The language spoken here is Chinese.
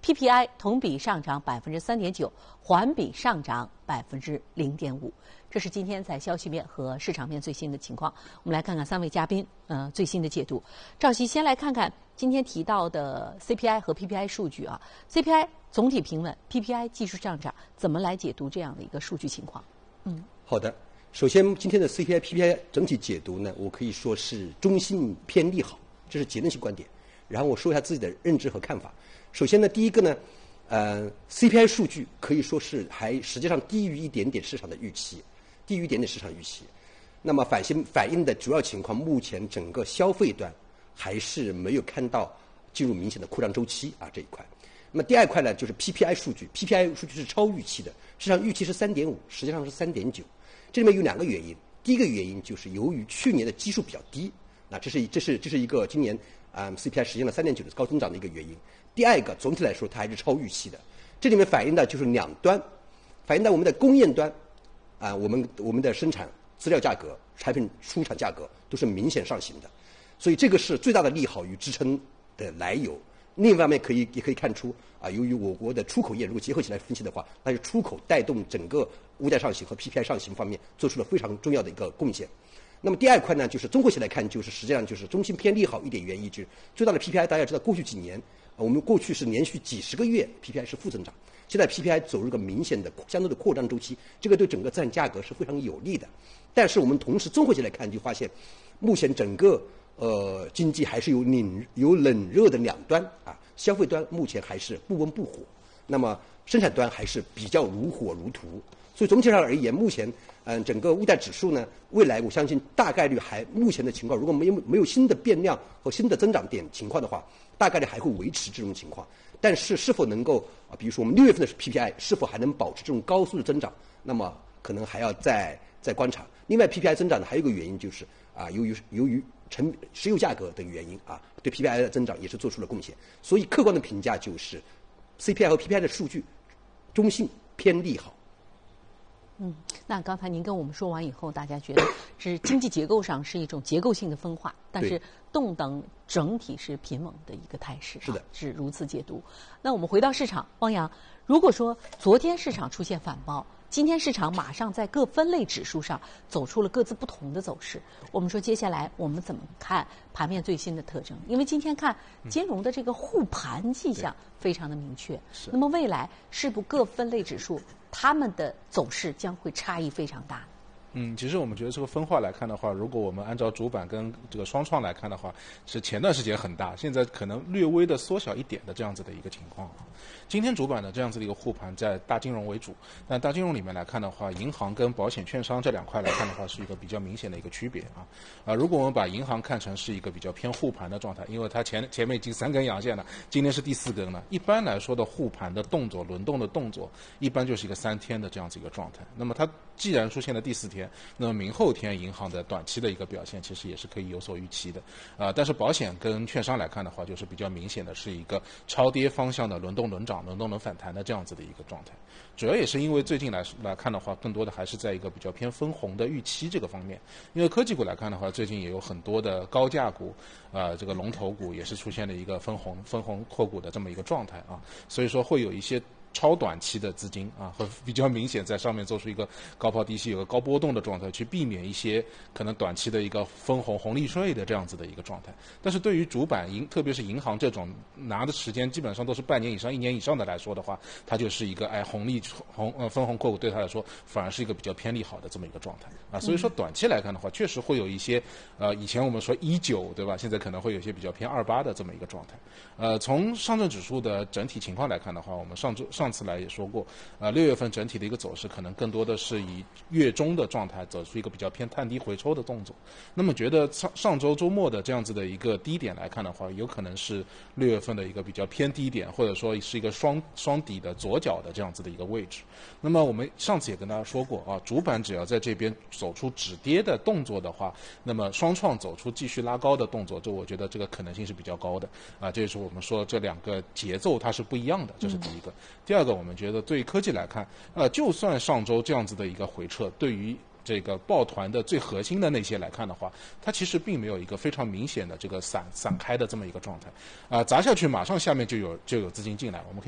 PPI 同比上涨3.9%，环比上涨0.5%。这是今天在消息面和市场面最新的情况。我们来看看3位嘉宾最新的解读。赵熙，先来看看今天提到的 CPI 和 PPI 数据啊。CPI 总体平稳 ，PPI 技术上涨，怎么来解读这样的一个数据情况？ 好的。首先，今天的 CPI、PPI 整体解读呢，我可以说是中性偏利好，这是结论性观点。然后我说一下自己的认知和看法。首先呢，第一个呢，CPI 数据可以说是还实际上低于一点点市场的预期，那么反映的主要情况，目前整个消费端还是没有看到进入明显的扩张周期啊这一块。那么第二块呢，就是 PPI 数据是超预期的，市场预期是3.5，实际上是3.9。这里面有2个原因，第一个原因就是由于去年的基数比较低，那这是一个今年CPI 实现了3.9的高增长的一个原因。第二个，总体来说它还是超预期的。这里面反映的就是两端，反映到我们的供应端我们的生产资料价格、产品出厂价格都是明显上行的，所以这个是最大的利好与支撑的来由。另一方面也可以看出由于我国的出口业如果结合起来分析的话，那是出口带动整个物价上行和 PPI 上行方面做出了非常重要的一个贡献。那么第二块呢，就是综合起来看，就是实际上就是中性偏利好一点原因，就是最大的 PPI 大家知道，过去几年我们过去是连续几十个月 PPI 是负增长，现在 PPI 走入一个明显的相对的扩张周期，这个对整个资产价格是非常有利的。但是我们同时综合起来看，就发现目前整个经济还是有冷热的两端消费端目前还是不温不火，那么生产端还是比较如火如荼。所以总体上而言，目前整个物价指数呢，未来我相信大概率目前的情况，如果没有新的变量和新的增长点情况的话，大概率还会维持这种情况。但是是否能够比如说我们6月份的 PPI 是否还能保持这种高速的增长，那么可能还要再观察。另外 PPI 增长的还有一个原因就是由于石油价格的原因对 PPI 的增长也是做出了贡献。所以客观的评价就是 CPI 和 PPI 的数据中性偏利好。 那刚才您跟我们说完以后，大家觉得是经济结构上是一种结构性的分化，但是动荡整体是平稳的一个态势。 是的， 是如此解读。那我们回到市场，汪洋，如果说昨天市场出现反包，今天市场马上在各分类指数上走出了各自不同的走势，我们说接下来我们怎么看盘面最新的特征？因为今天看金融的这个护盘迹象非常的明确，那么未来是不各分类指数它们的走势将会差异非常大？ 其实我们觉得这个分化来看的话，如果我们按照主板跟这个双创来看的话，是前段时间很大，现在可能略微的缩小一点的这样子的一个情况。今天主板的这样子的一个护盘在大金融为主，但大金融里面来看的话，银行跟保险券商这两块来看的话，是一个比较明显的一个区别如果我们把银行看成是一个比较偏护盘的状态，因为它前面已经3根阳线了，今天是第4根了。一般来说的护盘的动作、轮动的动作，一般就是一个3天的这样子一个状态。那么它既然出现了第4天，那么明后天银行的短期的一个表现其实也是可以有所预期的但是保险跟券商来看的话，就是比较明显的是一个超跌方向的轮动轮涨、轮动轮反弹的这样子的一个状态。主要也是因为最近来看的话，更多的还是在一个比较偏分红的预期这个方面。因为科技股来看的话，最近也有很多的高价股这个龙头股也是出现了一个分红扩股的这么一个状态所以说会有一些超短期的资金会比较明显在上面做出一个高抛低吸、有个高波动的状态，去避免一些可能短期的一个分红红利税的这样子的一个状态。但是对于主板特别是银行这种拿的时间基本上都是半年以上、1年以上的来说的话，它就是一个分红扩股对它来说反而是一个比较偏利好的这么一个状态所以说短期来看的话，确实会有一些以前我们说19对吧，现在可能会有一些比较偏28的这么一个状态从上证指数的整体情况来看的话，我们上次来也说过6月份整体的一个走势可能更多的是以月中的状态走出一个比较偏探低回抽的动作。那么觉得上周周末的这样子的一个低点来看的话，有可能是6月份的一个比较偏低点，或者说是一个双底的左脚的这样子的一个位置。那么我们上次也跟大家说过主板只要在这边走出止跌的动作的话，那么双创走出继续拉高的动作，这我觉得这个可能性是比较高的这就是我们说这两个节奏它是不一样的，这是第一个。第二个，我们觉得对于科技来看就算上周这样子的一个回撤，对于这个抱团的最核心的那些来看的话，它其实并没有一个非常明显的这个散开的这么一个状态砸下去马上下面就有资金进来。我们可以